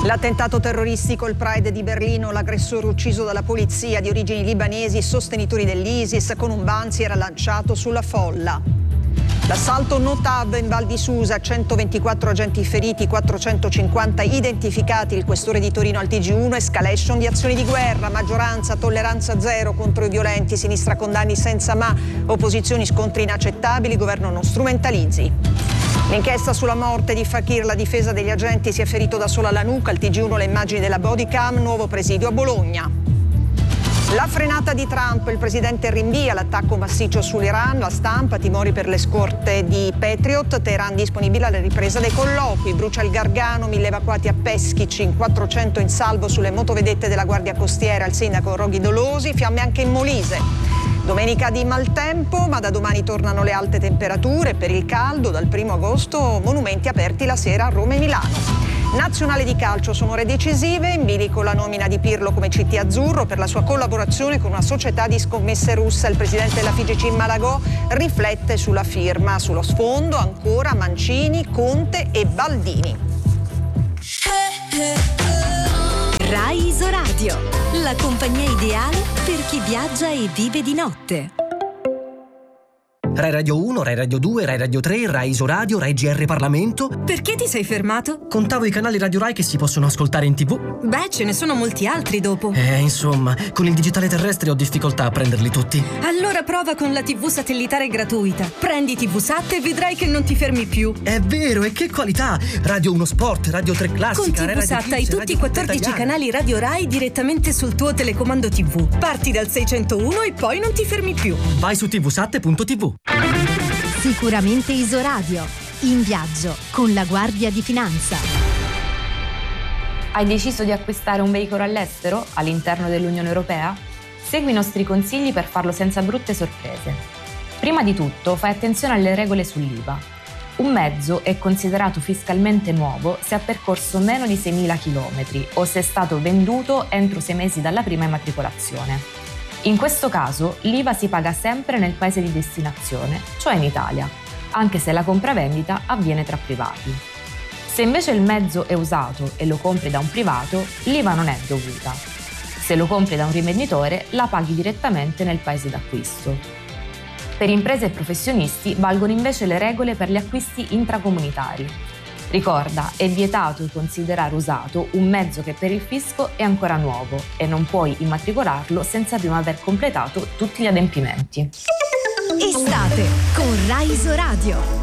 L'attentato terroristico, il Pride di Berlino, l'aggressore ucciso dalla polizia di origini libanesi, sostenitori dell'ISIS, con un banziera lanciato sulla folla. L'assalto Notab in Val di Susa, 124 agenti feriti, 450 identificati. Il questore di Torino al TG1, escalation di azioni di guerra, maggioranza, tolleranza zero contro i violenti, sinistra condanni senza ma, opposizioni, scontri inaccettabili, governo non strumentalizzi. L'inchiesta sulla morte di Fakir, la difesa degli agenti, si è ferito da sola alla nuca. Al TG1 le immagini della bodycam, nuovo presidio a Bologna. La frenata di Trump, il presidente rinvia l'attacco massiccio sull'Iran, la stampa, timori per le scorte di Patriot, Teheran disponibile alla ripresa dei colloqui, brucia il Gargano, 1000 evacuati a Peschici, 400 in salvo sulle motovedette della Guardia Costiera, il sindaco Roghi Dolosi, fiamme anche in Molise. Domenica di maltempo, ma da domani tornano le alte temperature. Per il caldo, dal 1 agosto, monumenti aperti la sera a Roma e Milano. Nazionali di calcio, sono ore decisive, in bilico la nomina di Pirlo come CT azzurro per la sua collaborazione con una società di scommesse russa. Il presidente della FIGC Malagò riflette sulla firma. Sullo sfondo ancora Mancini, Conte e Baldini. Rai Isoradio, la compagnia ideale per chi viaggia e vive di notte. Rai Radio 1, Rai Radio 2, Rai Radio 3, Rai Isoradio, Rai GR Parlamento. Perché ti sei fermato? Contavo i canali Radio Rai che si possono ascoltare in TV. Beh, ce ne sono molti altri dopo. Insomma, con il digitale terrestre ho difficoltà a prenderli tutti. Allora prova con la TV satellitare gratuita. Prendi TV Sat e vedrai che non ti fermi più. È vero, e che qualità! Radio 1 Sport, Radio 3 Classica, con TV Sat hai tutti i 14 canali Radio Rai direttamente sul tuo telecomando TV. Parti dal 601 e poi non ti fermi più. Vai su tvsat.tv. Sicuramente Isoradio, in viaggio con la Guardia di Finanza. Hai deciso di acquistare un veicolo all'estero, all'interno dell'Unione Europea? Segui i nostri consigli per farlo senza brutte sorprese. Prima di tutto, fai attenzione alle regole sull'IVA. Un mezzo è considerato fiscalmente nuovo se ha percorso meno di 6.000 km o se è stato venduto entro 6 mesi dalla prima immatricolazione. In questo caso l'IVA si paga sempre nel paese di destinazione, cioè in Italia, anche se la compravendita avviene tra privati. Se invece il mezzo è usato e lo compri da un privato, l'IVA non è dovuta. Se lo compri da un rivenditore, la paghi direttamente nel paese d'acquisto. Per imprese e professionisti valgono invece le regole per gli acquisti intracomunitari. Ricorda, è vietato considerare usato un mezzo che per il fisco è ancora nuovo e non puoi immatricolarlo senza prima aver completato tutti gli adempimenti. Estate con Rai Isoradio.